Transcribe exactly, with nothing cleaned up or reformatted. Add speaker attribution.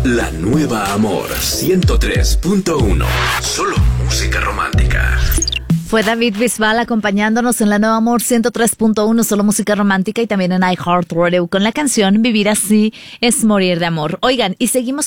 Speaker 1: La nueva Amor ciento tres punto uno. Solo música romántica.
Speaker 2: Fue David Bisbal acompañándonos en la Nueva Amor ciento tres punto uno, solo música romántica, y también en iHeartRadio con la canción Vivir así es morir de amor. Oigan, y seguimos